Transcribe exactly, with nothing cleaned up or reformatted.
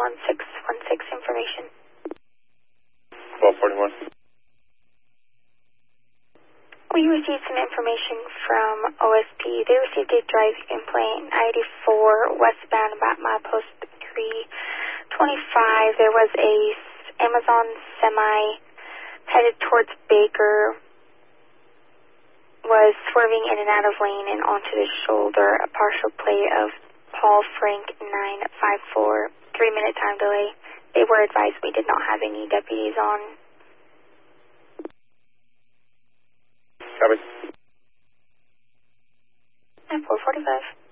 one six one six information. twelve forty-one. We received some information from O S P. They received a driving complaint, I eighty-four westbound about milepost three twenty-five. There was a Amazon semi headed towards Baker, was swerving in and out of lane and onto the shoulder. A partial plate of Paul Frank nine five four, three minute time delay. They were advised we did not have any deputies on. Copy. And four forty-five.